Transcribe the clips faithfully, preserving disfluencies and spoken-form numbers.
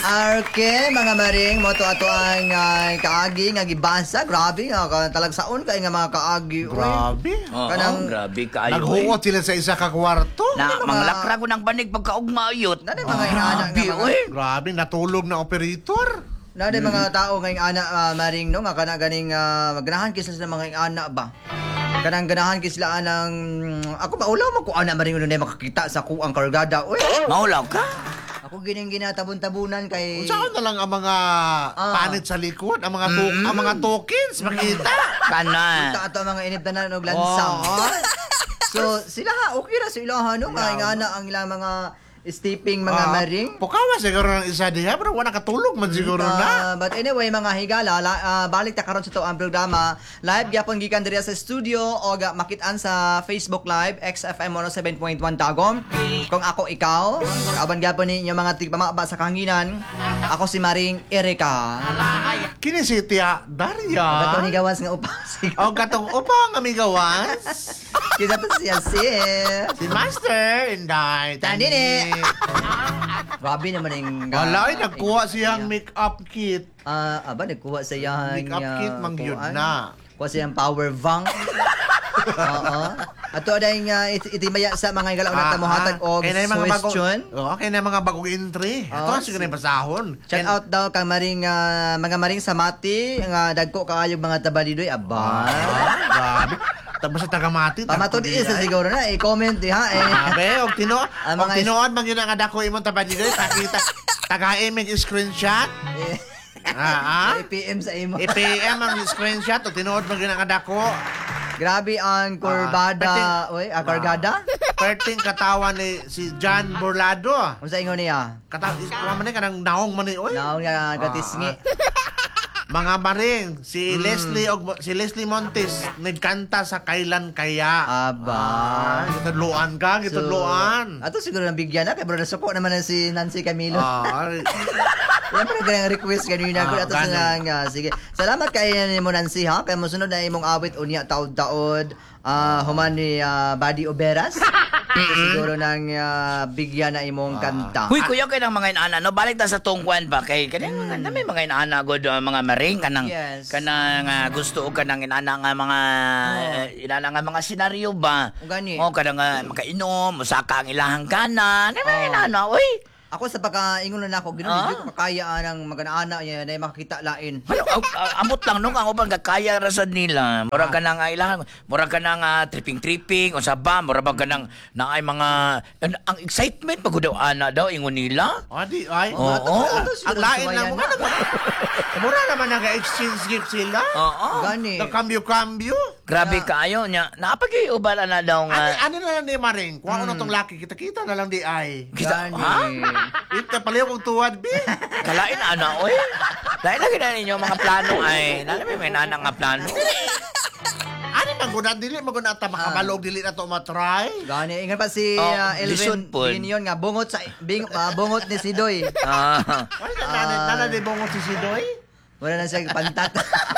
Okay, mga maring, mo to ato ang uh, kaagi nga gibasa. Grabe nga ka talagsaon kay nga mga kaagi. Uy. Grabe. Oo, Kanang- grabe kayo. Naghungot sila sa isa ka kwarto. Na, mga- manglakra ko ng banig pagkaugmayot. Na di mga inaanak Grabe, nga mga- oy. Grabe, natulog na operator. Na di mga tao ngayong ana ah, maring no nga kana ganing uh, ganahan kisla sa mga ana ba. Kanang ganahan kisla anang ako ba ulaw mo ko ana maring no makakita sa kuang kargada. Uy. Maulaw ka? Ako gining ginatabon-tabunan kay Saan na lang ang mga Ah. panit sa likod, ang mga to- ang mga tokens makita. Kana. ta ato mga inip tanan og lansa. Oh. So sila ha okay ra sila ha no mga ingana ang ilang mga stepping mga Ah, maring. Pukawa siguro ng isa diha, pero wala katulog man siguro na. Uh, but anyway, mga higala, la, ah, balik ta karon sa to ang programa. Live gyapon gikan diri sa studio o ga makit-an sa Facebook Live X F M one oh seven point one Tagum. Kung ako ikaw, aban gyapon ninyo mga tigpamaba sa kahanginan. Ako si Maring Erika. Kini si Tia Daria. Bato ni gawas nga upas. O katong upang amigawas. Kita pa siya si. Si Master Inday. Tandini. Grabe naman yung... Wala, ay nagkuha siyang make-up kit. Ah, aba, nagkuha sa yan. Make-up kit, mangyod na. Kuha siyang power bank. Oo. Ato ada yung uh, it- itimaya sa mga igalaw na tamuhatag o kaya na yung mga bagong, question. Oo, kaya na yung mga bagong entry. Ito, Oo, siguro yung pasahon. Shout Kaya- out daw kang maring ah, mga maring samati nga dagko kaayog mga tabalidoy aba. Ah, grabe. Tapos sa tagamati. Pamatod isa siguro na i-comment di ha eh. Grabe, og tino, Ang og mga is- tinuod man yun ang adako imong tabalidoy, pakita, taga-image screenshot. Ah, ah. I-P M sa imo. I-P M ang screenshot, og tinuod man yun ang adako. Grabe ang kurbada, oy, ah, kargada. Perting katawan ni si John Burlado. Unsa ingon niya? Kata, man ni kanang naong man ni, oy. Naon nga katisngi. Mga maring, si Mm. Leslie og si Leslie Montes nagkanta sa Kailan Kaya. Aba. Ah, gitudloan ka, gitudloan. ato siguro nabigyan na kay brother suko naman na si Nancy Camilo. Ah, Yan pa ganang request kanina ko Ah, ato sa ganun. nga sige. Salamat kay ni mo Nancy ha kay mosunod na imong awit unya taod-taod ah human ni ah, Buddy Oberas. Siguro nang ah, bigyan na imong kanta. Huy, kuya kayo ng mga inana, no? Balik ta sa tungkwan ba? Kay, kanang mga, na may mga inana, god, uh, mga maring, kanang, Yes. kanang uh, gusto o kanang inana nga mga, uh, inana nga mga senaryo ba? O gani. O, kanang uh, makainom, musaka ang ilahang kanan, na mga Oh. inana, uy. Ako sa pagkaingon na ako, ginoon Ah? hindi ko makaya ng magana-ana yan na makakita lain. Ano, uh, uh, amot lang nung ang upang kakaya rasad nila. Mura ka nang uh, ilang, mura ka nang uh, tripping-tripping, o sa ba, mura ba ka nang, na ay mga, an, ang excitement, pag daw ana daw, ingon nila. adi ay. Oo. Ato- ato Ang siguro lain lang sumayan mo na. na. Mura naman nag-exchange gift sila. Oo. Gani. Nagkambyo-kambyo. Grabe kaayo niya. Napag-iubala na daw Ano, nga. ano na lang ni Maring? Kung ano tong laki, kita-kita na lang di ay. Kita, Gani. ha? Ito, palayo kong tuwad, bi. Kalain na ana, oy. Dahil lagi na ninyo mga plano ay. Nala may may nanang nga plano. Ano maguna, dili maguna ta makabalog, dili na to matry. Gani, ingat pa si Oh, ah, lisod Elvin po. Ginion nga bungot sa bing, ah, bungot ni Sidoy. Ah. Ay, nana, nana di bongos si Sidoy? Wala na siya pantat.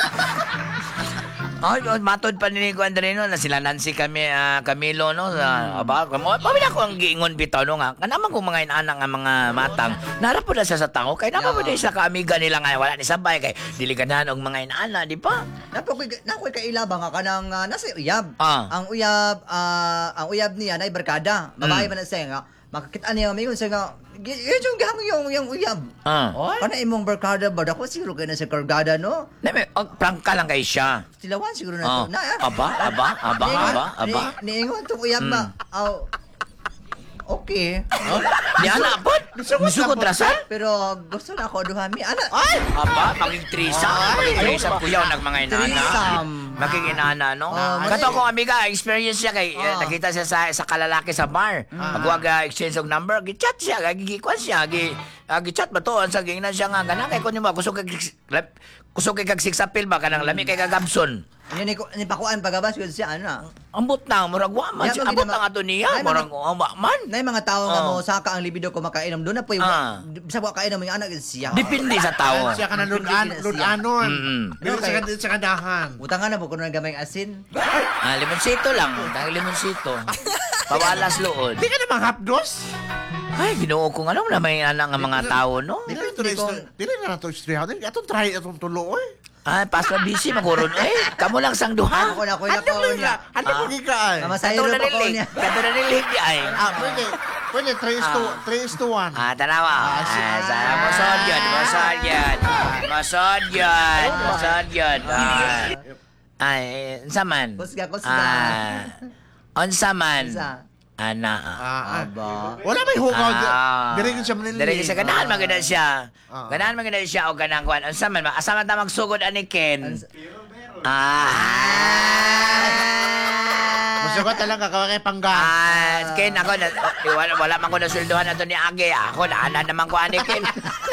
Ay, oh, matod pa ni Kuan Andreno na sila Nancy kami uh, Camilo no sa aba kamo pamilya ko ang giingon bitaw no nga kanaman kung mga inana nga mga matang narap po na siya sa tao kay naman po Yeah. na sa kaamiga nila nga wala ni sabay kay dili ganahan og mga inana di ba Napo koy nakoy kay ilaba nga kanang ah, nasa uyab. Ah. Ang uyab ah, ang uyab niya nay barkada. Babae Mm. man na siya nga makakita niya may siya nga gi- yun yung gahang yung yung uyab. ah Oy. Kana imong barkada ba dako siguro kay na sa kargada no? na may og prangka lang kay siya Silawan siguro na Ah. to. Na, ah. Aba, aba, aba, Niingon- aba, aba. ni- Niingon tong uyab ba? Aw. Okay. di ana pod Bisugot bisugot na po. rasan Pero gusto na ako duhami. Ana. Ay! aba maging trisa maging trisa kuya nag mga inana Threesome. maging inana no Oh, kato mali. ko amiga experience siya kay eh, Oh. nakita siya sa sa kalalaki sa bar magwag ah, exchange og number gi-chat siya gigikuan siya gi ah, gi-chat ba to sa gingnan siya nga kana kay kuno ba kusog kay kusog kay kag six appeal ba kanang lami kay kagabson Yan ni ko ni pakuan pagabas ko siya ano. ambot na murag wa man Yeah, siya mag- ambot ginama- na ato niya Ay, murag mga- wa man Nay mga tao nga mo Oh. saka ang libido ko makainom doon na po yung Ah. bisa ko kainom yung anak siya. depende sa tao Siya ka na Depende ludan, na siya. ludanon. Mm-mm. Dili Okay. sa kad- sa kadahan. Utangan na po kuno ng gamay asin. ah limonsito lang tang limonsito pawalas luod Di ka namang hapdos? Ay, ginoo ko nga na may ana nga mga tao, no? Dili na to Dili ko- dili na na to istorya. Atong try atong tulo oy. Ah, pas na busy maguron. Eh, kamo lang sang duha. Ako na ko Ano na ko lang niya. ka? Ano ko gika ay? Namasahiro Kato na pa ko nilig. niya. Kato na nilig di ay. Ah, pwede. Pwede three is to three is to one. Ah, tanawa. Ah, Ah, sige. sa mosod yun, mosod yun. Mosod yun, mosod yun. Ah. Ay, unsa man? Kusga, kusga. Ah, unsa man? Unsa? Ana. Ah, ah. Aba. Wala may hukaw. Ah. Diri ko siya manili. Diri sa ganahan man gid siya. Ah. Ganahan man gid siya o ganang kuan. Unsa man asa man ta magsugod ani Ken? Ah. Musugot talaga kawa kay pangga. Ah, Ken ako na oh, wala, wala man ko na sulduhan ato ni Age. Ako na ana naman ko ani Ken.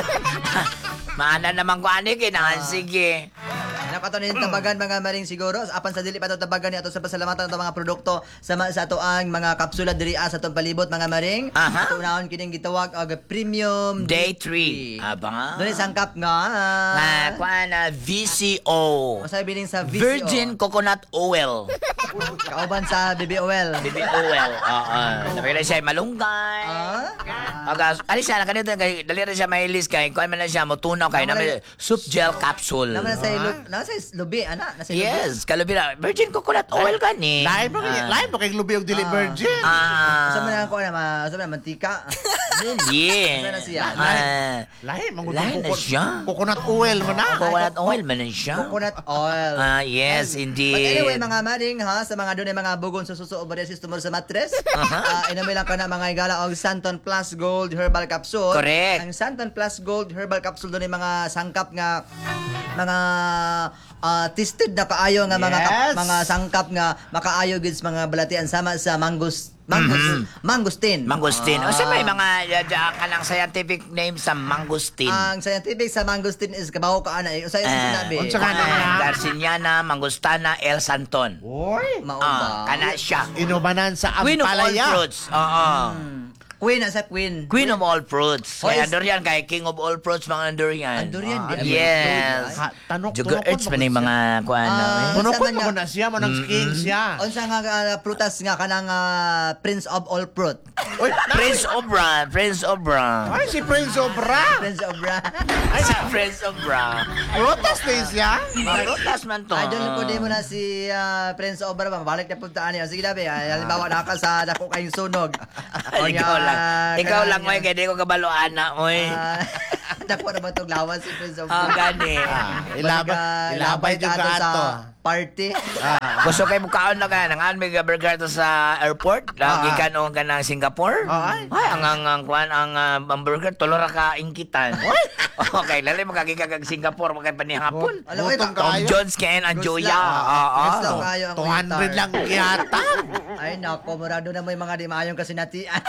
Maana naman ko ani Ken. Ah, sige. Nakato ni tabagan mga maring siguro apan sa dili pa to tabagan ni ato sa pasalamatan ato mga produkto sa ma- sa ato ang mga kapsula diri ah, sa atong palibot mga maring. Aha. Ato naon kining gitawag og premium Day three. Aba nga. Dili sangkap nga. Ah, kuan na V C O. Masabi bining sa V C O. Virgin Coconut Oil. Kauban sa B B O L. B B oil. Oo. Sabi na siya malunggay. Ah? Aga, ali siya na kanito kay dali ra siya mahilis kay kuan man na siya motunaw kay na may soup gel capsule. Naman na sa ilo, na sa lubi ana, na sa lubi. Yes, kalubi na. Virgin coconut oil gani. Live mo kay live mo kay lubi og dili virgin. Sa man Ah. ako na ma, sa man mantika. Yeah. Asa na siya? Ah. Lahi mo Lahi na siya. Coconut oil mo na. Coconut oil man na siya. Coconut oil. Ah, yes, But indeed. anyway, mga maring ha, sa mga doon ay mga bugon sa suso o variasis tumor sa mattress, uh inamay lang ka na mga igala og Santon Plus Gold Herbal Capsule. Correct. Ang Santon Plus Gold Herbal Capsule doon ay mga sangkap nga mga ah, tested na kaayo nga mga kap- Yes. mga sangkap nga makaayo gid sa mga balatian sama sa mangus mangus mangustin. Mangustin. Ah. O sa may mga uh, uh, kanang scientific name sa mangustin. Ang scientific sa mangustin is kabaho ka ana eh. Usay sa Ah, sinabi. unsa ka na? Ah, Garcinia, Mangustana, El Santon. Oy. Mao Ah, ba? kana siya. Inubanan sa Queen of all ampalaya. fruits. Oo. Queen sa queen. Queen of all fruits. Oh, Kaya is- durian kay King of all fruits mga durian. Ang durian, Ah, di- yes. Ha, tanok Juga tunokon earths mo pa ni siya. mga kuan Ah, na, eh. Tunokon Unsa man mo nga- na siya mo nang skin siya. Unsa nga ah, prutas nga kanang ah, Prince of all fruit. Oy, Prince Obra, Prince Obra. Ay, si Prince Obra. Prince of Bra. Ay, si Prince Obra. Rotas na siya. Marutas man to. Idol ko din mo na si ah, Prince of Bra. Balik na puntaan niya. Sige dabi. ah, Halimbawa na ka sa dako kayong sunog. O Ikaw nga, lang. Ikaw kanang- lang, oy, kaya di ko kabaloan na, oy. Ah, dako na ba itong lawan si Prince of Ah, Bra? gani. Ah, ilaba, Balik, ah, ilabay ilabay yung ka ato gato. sa party. Gusto kay mukaon na ka, nangaan may burger to sa airport, lagi Ah. ka noong ka ng Singapore. Ah, ay. Ay, ang ang ang kuan ang ah, hamburger tulora ka ingkitan. Okay, lali magagi ka kag Singapore magkay panihapon. Alam mo, Butong ito- Tom kayo. Jones kay and Gusto Joya. lang. Oo. Gusto kayo ang two hundred winter. lang yata. Ay, nako. Murado na mo yung mga di maayong kasinatian.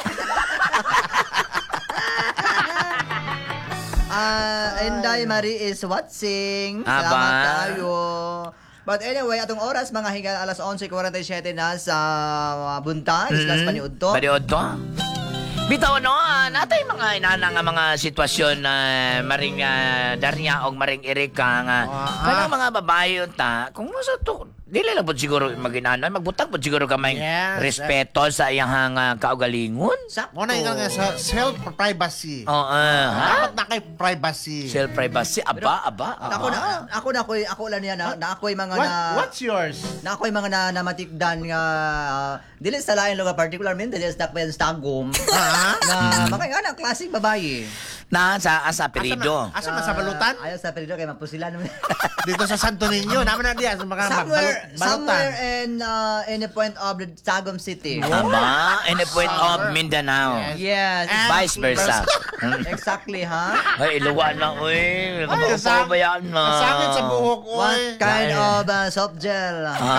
Ah, Enday Marie is watching. Aba. Salamat kayo. But anyway, atong oras mga higal alas eleven forty-seven na sa uh, Bunta, Islas Paniud to. Paniud to. Bitaw no, ah, natay mga inana nga mga sitwasyon na maring uh, Darya og maring Erika nga Ah, kanang mga babae ta kung mo sa to dili lang pud siguro maginanan magbutang pud siguro ka may Yes. respeto sa iyang uh, kaugalingon. Sakto. Mo na yung nga sa self-privacy. Oo, ha? Dapat na kay privacy. Self privacy aba aba. Ako na ako na ako'y ako lang niya na, na ako'y mga What, na what's yours? na ako'y mga na namatikdan nga uh, dili sa lain lugar particularmente dili sa Takpan Stagom. Ha? na mga nga na klaseng babae. Na sa asa Asa apelido. na, asa na sa balutan? Ah, ayaw sa apelido kay mapusilan naman. Dito sa Santo Niño. Naman na diyan sa mga somewhere balut- somewhere balutan. in uh, in a point of the Tagum City. Aba, in the point of Mindanao. Yes. And- Vice versa. Exactly, ha? Ay, iluwa na, uy. Ay, Kapag bayaan na. Nasangit sa buhok, What oy. kind Dahil- of uh, soft gel? Ah.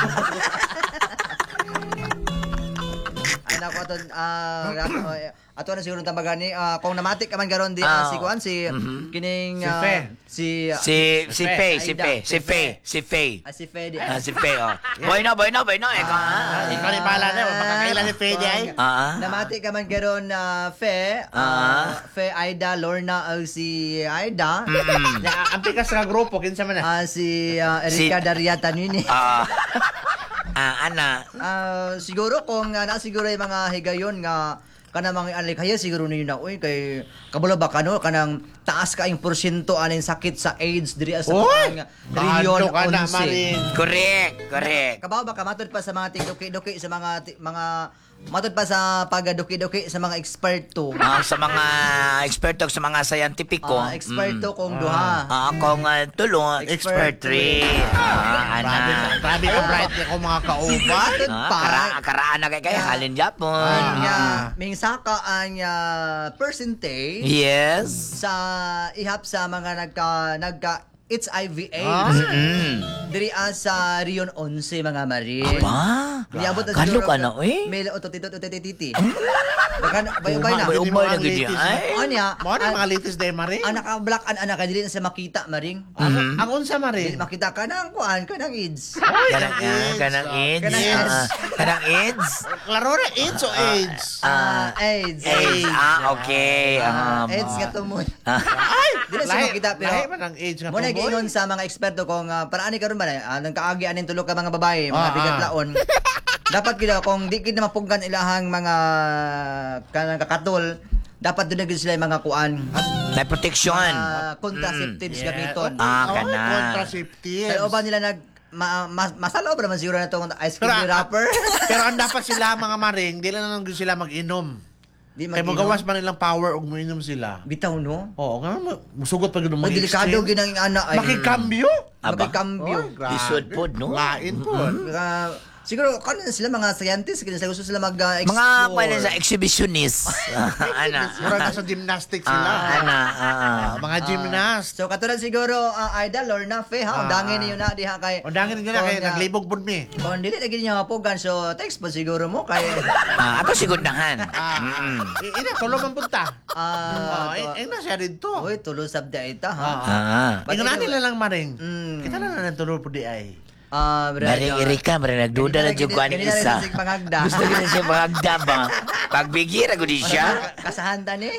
Ay, naku, ato, ah, ato na siguro tambagan ni, ah, kung namatik ka man garon di, Ah, ah, si Kuan, si, kining, Si ah, Fe. si, ah, Si si Fe. Faye, si Aida. Faye, si Faye, si Faye. ah, si Fe, di, Ah, si Faye, oh. Boy na, boy na, boy na. Ikaw, Ah, ah. ikaw ni pala na. Makakailan ni Fede ay. Ah, ah. Namati ka man garon na Fe, Ah. ah, Fe, Aida, Lorna, o si Aida, Ya, ang pikas nga grupo, kinsa man na. ah, si ah, Si- Erika Dariata nini. Ah. Ah, ana. Ah, siguro kung uh, na siguro yung mga higayon nga kana mga anay kaya siguro ninyo na uy kay kabalo ba kano kanang taas ka yung porsyento aning sakit sa AIDS diri sa Oy! mga region Bahadlo ka na, onse. Maring. Correct, correct. Kabaw ba ka matod pa sa mga tigduki-duki sa mga ti- mga matod pa sa pagaduki-duki sa mga eksperto. Ah, sa mga eksperto sa mga scientifico. Ah, eksperto kung duha. Ah, akong uh, tulong, expert Expert three. Ah, Grabe, ana. grabe ka bright niya ko mga kauban. Matod Ah, pa. kara karaan na kay kay Yeah. halin Japon. Anya, Ah. ming saka anya percentage Yes. sa ihap sa mga nagka nagka H I V Ah. AIDS. Mm. Diri ah, sa Rion eleven mga marin. Ba? Niabot na Kalo siguro- ka na, eh? May ototito ototiti. Dagan bayo-bay na. Ubay, Hindi ubay mga na gid latest ay. Anya, Mo na mga latest day, Maring. anak ka black an anak ka dili na sa makita maring. Ang ang unsa, Dili Maring? makita ka nang kuan ka ng AIDS. Kanang AIDS. ah, kanang AIDS. Kanang Ah, AIDS. Kanang AIDS. Klaro na AIDS o AIDS? Ah, AIDS. AIDS. Ah, okay. Ah, AIDS nga tumod. Ay! Dili sa makita pero Lahi man ang AIDS nga mo na tuboy. giingon sa mga eksperto kung uh, para ani karon ba na uh, nagkaagi anin tulo ka mga babae, mga Ah, bigat ah. laon. Dapat gid kung di gid na mapuggan ilahang mga kanang kakatol, dapat doon na gid sila yung mga kuan. May protection. Uh, contraceptives Yeah. gamiton. Ah, Oh, kana. contraceptives. Sa uban nila nag ma, mas, masalo ba naman siguro na itong ice cream Pero, wrapper? Pero ang dapat sila mga Maring, di lang lang sila mag-inom. Di Kaya mag-inom. magawas pa nilang power ug moinom sila. Bitaw no? Oo, nga musugot pa gud O mga delikado gid ang ana ay. Makikambyo? Aba. Makikambyo. Oh, grabe. Isod po, no? Lain po. Uh, siguro kanon sila mga scientists kaya sila gusto sila mag-explore. Mga pwede sa exhibitionist. Ana. Mura na sa gymnastics sila. Ah, ana. ah, ah. Ah, mga gymnast. So katulad siguro uh, Idol or Nafe ha, Ah, dangin ah. niyo na diha kay. O dangin nyo na Kung, kayo, ah, naglibog po mi. Kung dili na gid niya mapugan so text po siguro mo kay Ah, ato sigundahan. Ah, Mm-mm. i- ina, tulo man punta. ah Ah, eh, eh, na siya dito. Uy, tulo sabda ita ha. Ah. Ah. But Ingon anyway, nila lang maring. Mm. Kita na na tulo po di ay. Ah, brad, Maring ah, Erika, maring nagduda na dyan ko ani ganina rin isa. sa sig pangagda. Gusto ko na siya magagda ba? Pagbigir ako di siya. Kasahanda ni.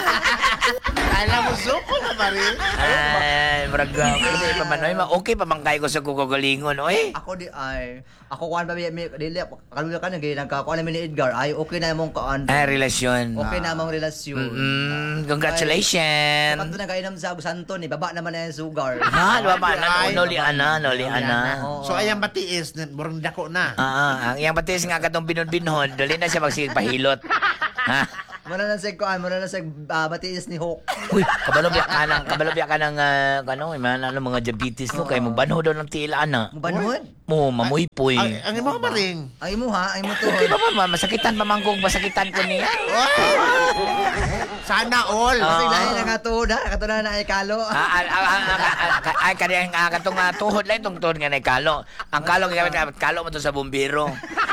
Kala mo suko na maring. Ay, marag pwede pa man. Oy, ma- okay pa man kayo ko sa kukagalingon. Oy. Ako di ay ako kuan ba mi dili kalula ka na gid nagkakuan namin ni Edgar ay okay na mong kuan. Ay, relasyon. Okay na mong relasyon. Mm, congratulations. Kapag na kainom sa Santo ni baba naman na yung sugar. Ha, luwa ba na? Ay, Noli ana, noli ana. Oo. So ayang batiis, murang dako na. Ah, ah, ang iyang batis nga katong binon-binhon, dali na siya magsipahilot. Ha? Mura na sa kuan, mura na sa uh, batiis ni Hawk. Uy, kabalo biya ka ng, kabalo biya ka ng, uh, ano, may mga, ano, mga diabetes no, kay mo banho daw ng tila, ana. Mubanhon. Mo, mamuypoy. Ang, ang imo maring. Ay mo ha, ay mo to. Okay ba ba, masakitan pa man kung masakitan ko niya. Sana all. Kasi Ah. lahi na nga to na, kato na na ay kalo. Ah, ah, ah, ah, ah, ah, ay, kaniyang ah, katong ah, tuhod lang itong tuhod nga na kalo. Ang kalo, gamit nga, kalo mo to sa bumbiro.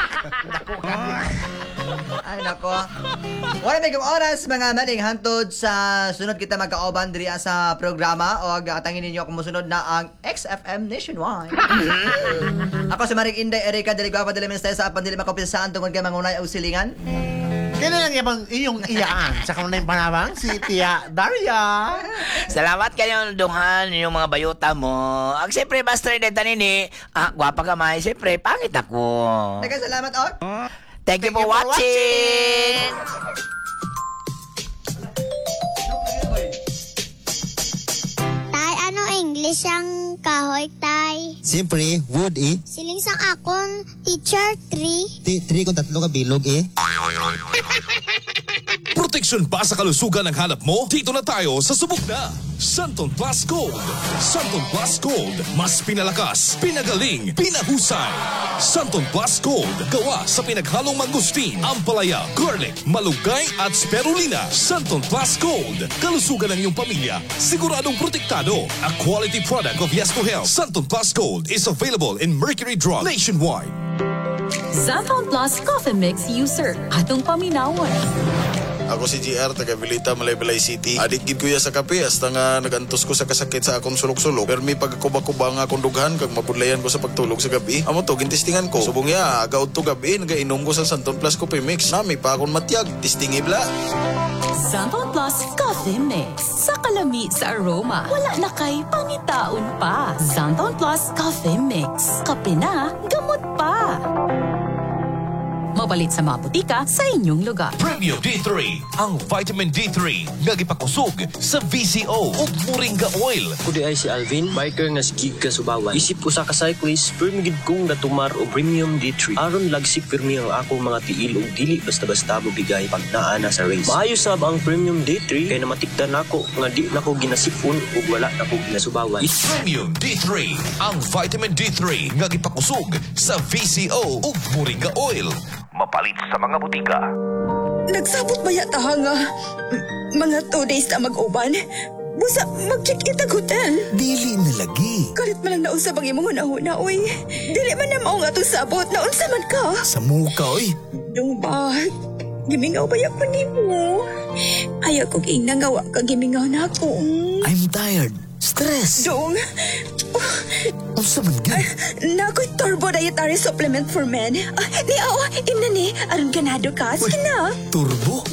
Ay nako. Wala may kong oras mga maning hantod sa sunod kita magkaoban diri sa programa o atangin ninyo kung musunod na ang X F M Nationwide. Ako si Maring Inday Erika dili gwa pa dili minister sa apan dili makopisaan tungod kay mangunay og silingan. Kaya lang yabang iyong iyaan sa kanunay panabang si Tia Daria. Salamat kayo duhan yung mga bayuta mo. Ang siyempre, Master Neta Nini, ah, gwapa ka may, siyempre, pangit ako. Teka salamat oh. Thank you for watching! Tay, ano English ang kahoy, tay? Siyempre, wood eh. Siling sang akon, teacher, tree. Ti- Tri kung tatlo ka bilog eh. Proteksyon pa sa kalusugan ng hanap mo? Dito na tayo sa subok na Santon Plus Gold. Santon Plus Gold. Mas pinalakas, pinagaling, pinahusay. Santon Plus Gold. Gawa sa pinaghalong mangustin, ampalaya, garlic, malunggay at spirulina. Santon Plus Gold. Kalusugan ng iyong pamilya. Siguradong protektado. A quality product of Yes to Health. Santon Plus Gold is available in Mercury Drug nationwide. Santon Plus Coffee Mix User. Atong paminawan. Ako si G R, taga Vilita, Malaybalay City. Adik gid ko ya sa kape, hasta nga nagantos ko sa kasakit sa akong sulok-sulok. Pero may pagkakuba-kuba nga akong dughan, kag mabudlayan ko sa pagtulog sa gabi. Amo to, gintistingan ko. Subong ya, agaod to gabi, nagainom ko sa Santon Plus Coffee Mix. Nami pa akong matyag, tistingi bla. Santon Plus Coffee Mix. Sa kalami sa aroma, wala na kay pangitaon pa. Santon Plus Coffee Mix. Kape na, gamot pa. Mabalit sa mga butika sa inyong lugar. Premium D three, ang vitamin D three nga gipakusog sa V C O ug Moringa Oil. Kudi ay si Alvin, biker nga si Gig Kasubawan. Isip ko sa ka-cyclist, permigid kong natumar o Premium D three. Aron lagsik pirmi ang akong mga tiil o dili basta-basta mo bigay pag naa na sa race. Maayos sab ang Premium D three kay namatikdan nako nga di nako ginasipon ug wala nako ginasubawan. Premium D three, ang vitamin D three nga gipakusog sa V C O ug Moringa Oil. Mapalit sa mga butika. Nagsabot ba yata nga m- mga two days na mag-uban? Busa, mag-check-in ang hotel. Dili na lagi. Kalit man lang naunsa bang imong hunahuna, oy. Dili man na mao nga itong sabot. Naunsa man ka. Sa muka, oy. Yung ba? Gimingaw ba yan pa ni mo? Ayaw kong inangawa ka gimingaw na ako. I'm tired. Stress. Dong. Ang saman gan. Nako'y turbo dietary supplement for men. Ah, ni, oh, imna ni. Aron ganado ka. Sige na. Turbo?